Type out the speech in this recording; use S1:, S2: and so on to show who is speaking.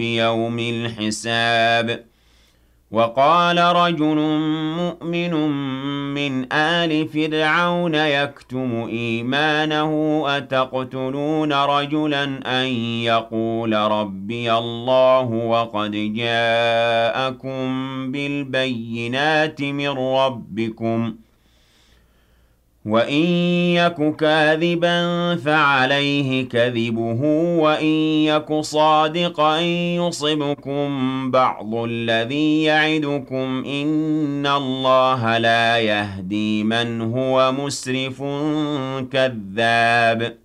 S1: يوم الحساب. وقال رجل مؤمن من آل فرعون يكتم إيمانه أتقتلون رجلا أن يقول ربي الله وقد جاءكم بالبينات من ربكم وإن يك كاذبا فعليه كذبه وإن يك صادقا يصبكم بعض الذي يعدكم إن الله لا يهدي من هو مسرف كذاب.